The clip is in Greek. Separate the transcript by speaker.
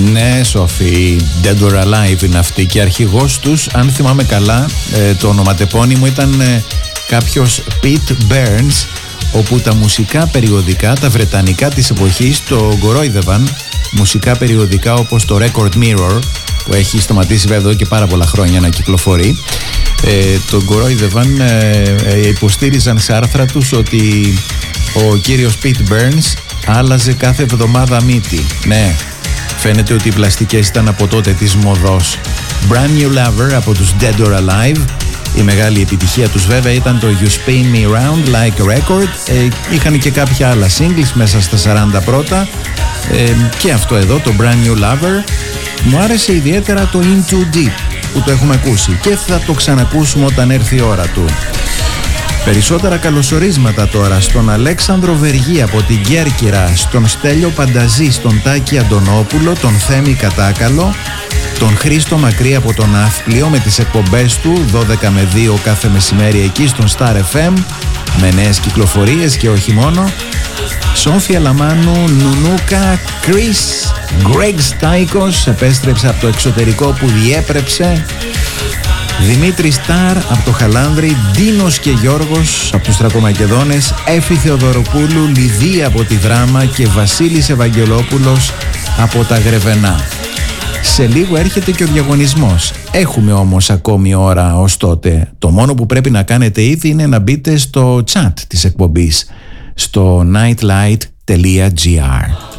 Speaker 1: Ναι, Σοφή, Dead or Alive είναι αυτή και αρχηγός τους, αν θυμάμαι καλά, το ονοματεπώνυμο ήταν κάποιος Pete Burns, όπου τα μουσικά περιοδικά, τα βρετανικά της εποχής, το κορόιδευαν. Μουσικά περιοδικά όπως το Record Mirror, που έχει σταματήσει βέβαια εδώ και πάρα πολλά χρόνια να κυκλοφορεί, τον κορόιδευαν, υποστήριζαν σε άρθρα τους ότι ο κύριος Pete Burns άλλαζε κάθε εβδομάδα μύτη. Ναι, φαίνεται ότι οι πλαστικές ήταν από τότε της μοδός. Brand New Lover από τους Dead or Alive. Η μεγάλη επιτυχία τους βέβαια ήταν το You Spin Me Round Like a Record. Είχαν και κάποια άλλα singles μέσα στα 40 πρώτα. Και αυτό εδώ, το Brand New Lover. Μου άρεσε ιδιαίτερα το In Too Deep που το έχουμε ακούσει και θα το ξανακούσουμε όταν έρθει η ώρα του. Περισσότερα καλωσορίσματα τώρα στον Αλέξανδρο Βεργή από την Κέρκυρα, στον Στέλιο Πανταζή, στον Τάκη Αντωνόπουλο, τον Θέμη Κατάκαλο, τον Χρήστο Μακρύ από τον Ναύπλιο με τις εκπομπές του 12 με 2 κάθε μεσημέρι εκεί στον Star FM με νέες κυκλοφορίες και όχι μόνο. Σόφια Λαμάνου, Νουνούκα, Chris, Greg Στάικος επέστρεψε από το εξωτερικό που διέπρεψε, Δημήτρη Στάρ από το Χαλάνδρι, Ντίνος και Γιώργος από τους Τρακομακεδόνες, Έφη Θεοδωροπούλου, Λιδία από τη Δράμα και Βασίλης Ευαγγελόπουλος από τα Γρεβενά. Σε λίγο έρχεται και ο διαγωνισμός. Έχουμε όμως ακόμη ώρα ως τότε. Το μόνο που πρέπει να κάνετε ήδη είναι να μπείτε στο chat της εκπομπής στο nightlight.gr.